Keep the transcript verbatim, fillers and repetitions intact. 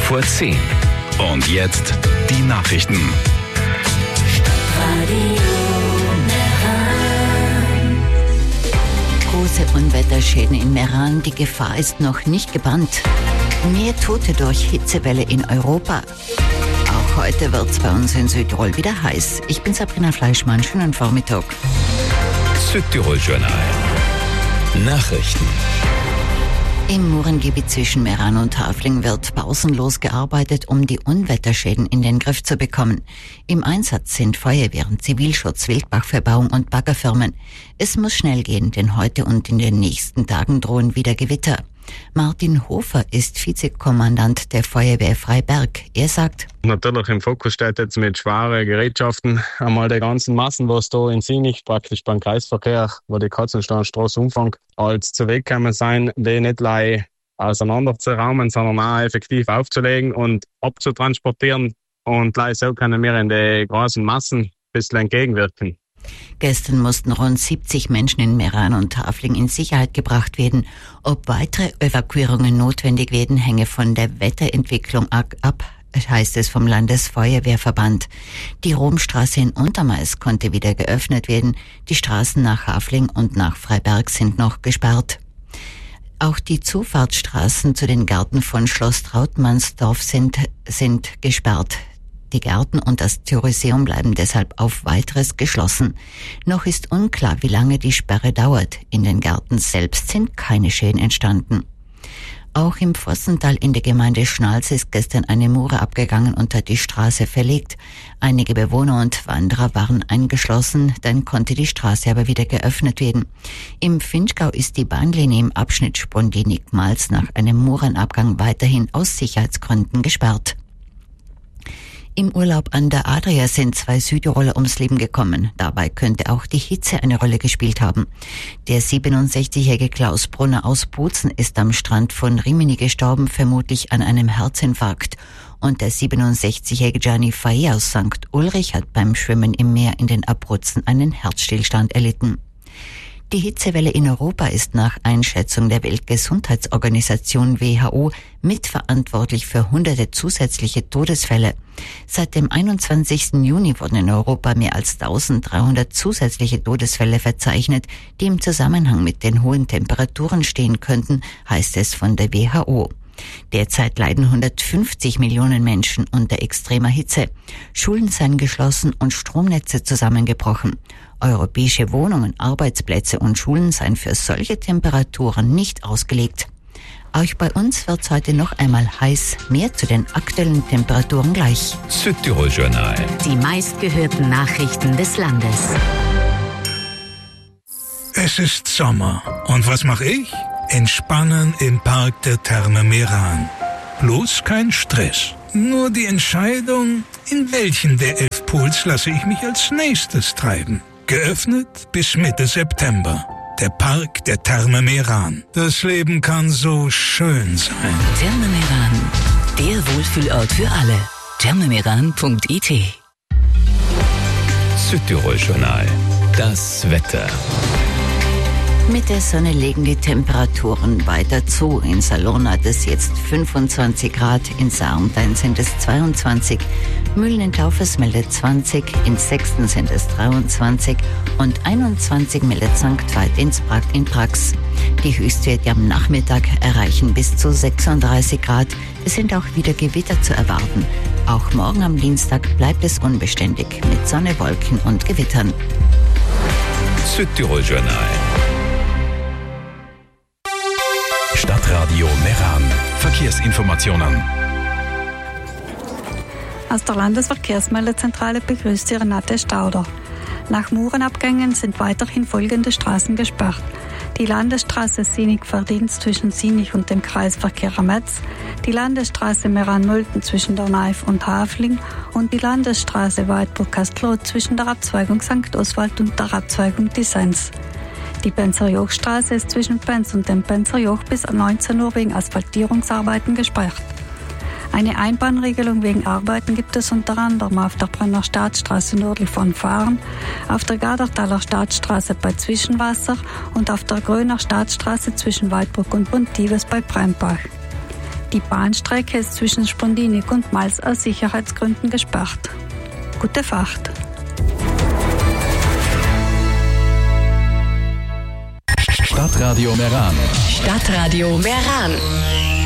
vor zehn. Und jetzt die Nachrichten. Große Unwetterschäden in Meran, die Gefahr ist noch nicht gebannt. Mehr Tote durch Hitzewelle in Europa. Auch heute wird es bei uns in Südtirol wieder heiß. Ich bin Sabrina Fleischmann, schönen Vormittag. Südtirol-Journal. Nachrichten. Im Murengebiet zwischen Meran und Hafling wird pausenlos gearbeitet, um die Unwetterschäden in den Griff zu bekommen. Im Einsatz sind Feuerwehren, Zivilschutz, Wildbachverbauung und Baggerfirmen. Es muss schnell gehen, denn heute und in den nächsten Tagen drohen wieder Gewitter. Martin Hofer ist Vizekommandant der Feuerwehr Freiberg. Er sagt: Natürlich im Fokus steht jetzt mit schweren Gerätschaften einmal die ganzen Massen, was da in Sinich praktisch beim Kreisverkehr, wo die Katzensteinstraße Umfang als zu Weg kommen sein, die nicht gleich auseinander zu raumen, sondern auch effektiv aufzulegen und abzutransportieren. Und gleich so können wir in die großen Massen ein bisschen entgegenwirken. Gestern mussten rund siebzig Menschen in Meran und Hafling in Sicherheit gebracht werden. Ob weitere Evakuierungen notwendig werden, hänge von der Wetterentwicklung ab, heißt es vom Landesfeuerwehrverband. Die Romstraße in Untermais konnte wieder geöffnet werden. Die Straßen nach Hafling und nach Freiberg sind noch gesperrt. Auch die Zufahrtsstraßen zu den Gärten von Schloss Trautmannsdorf sind, sind gesperrt. Die Gärten und das Theoreseum bleiben deshalb auf weiteres geschlossen. Noch ist unklar, wie lange die Sperre dauert. In den Gärten selbst sind keine Schäden entstanden. Auch im Vossental in der Gemeinde Schnalz ist gestern eine Mure abgegangen und hat die Straße verlegt. Einige Bewohner und Wanderer waren eingeschlossen, dann konnte die Straße aber wieder geöffnet werden. Im Finchgau ist die Bahnlinie im Abschnitt Spondinik-Malz nach einem Murenabgang weiterhin aus Sicherheitsgründen gesperrt. Im Urlaub an der Adria sind zwei Südtiroler ums Leben gekommen. Dabei könnte auch die Hitze eine Rolle gespielt haben. Der siebenundsechzigjährige Klaus Brunner aus Bozen ist am Strand von Rimini gestorben, vermutlich an einem Herzinfarkt. Und der siebenundsechzigjährige Gianni Fay aus Sankt Ulrich hat beim Schwimmen im Meer in den Abruzzen einen Herzstillstand erlitten. Die Hitzewelle in Europa ist nach Einschätzung der Weltgesundheitsorganisation W H O mitverantwortlich für hunderte zusätzliche Todesfälle. Seit dem einundzwanzigsten Juni wurden in Europa mehr als eintausenddreihundert zusätzliche Todesfälle verzeichnet, die im Zusammenhang mit den hohen Temperaturen stehen könnten, heißt es von der W H O. Derzeit leiden hundertfünfzig Millionen Menschen unter extremer Hitze. Schulen seien geschlossen und Stromnetze zusammengebrochen. Europäische Wohnungen, Arbeitsplätze und Schulen seien für solche Temperaturen nicht ausgelegt. Auch bei uns wird es heute noch einmal heiß. Mehr zu den aktuellen Temperaturen gleich. Südtirol-Journal. Die meistgehörten Nachrichten des Landes. Es ist Sommer. Und was mache ich? Entspannen im Park der Therme Meran. Bloß kein Stress. Nur die Entscheidung, in welchen der elf Pools lasse ich mich als nächstes treiben. Geöffnet bis Mitte September. Der Park der Therme Meran. Das Leben kann so schön sein. Therme Meran, der Wohlfühlort für alle. thermemeran punkt I T. Südtirol-Journal. Das Wetter. Mit der Sonne legen die Temperaturen weiter zu. In Salurn hat es jetzt fünfundzwanzig Grad, in Sarnstein sind es zweiundzwanzig, Mühlen in Taufes meldet zwanzig, in Sexten sind es dreiundzwanzig und einundzwanzig meldet Sankt Veit in Prax. Die Höchstwerte am Nachmittag erreichen bis zu sechsunddreißig Grad. Es sind auch wieder Gewitter zu erwarten. Auch morgen am Dienstag bleibt es unbeständig mit Sonne, Wolken und Gewittern. Südtirol-Journal. Stadtradio Meran. Verkehrsinformationen. Aus der Landesverkehrsmeldezentrale begrüßt Sie Renate Stauder. Nach Murenabgängen sind weiterhin folgende Straßen gesperrt. Die Landesstraße Sinich-Verdienst zwischen Sinich und dem Kreisverkehr Metz, die Landesstraße Meran-Mölten zwischen der Naif und Hafling und die Landesstraße Weidburg-Kastelroth zwischen der Abzweigung Sankt Oswald und der Abzweigung Dissens. Die Penzerjoch-Straße ist zwischen Penz und dem Penzerjoch bis neunzehn Uhr wegen Asphaltierungsarbeiten gesperrt. Eine Einbahnregelung wegen Arbeiten gibt es unter anderem auf der Brenner Staatsstraße nördlich von Fahren, auf der Gardertaler Staatsstraße bei Zwischenwasser und auf der Gröner Staatsstraße zwischen Waldburg und Buntives bei Brembach. Die Bahnstrecke ist zwischen Spondinik und Mals aus Sicherheitsgründen gesperrt. Gute Fahrt! Stadtradio Meran. Stadtradio Meran.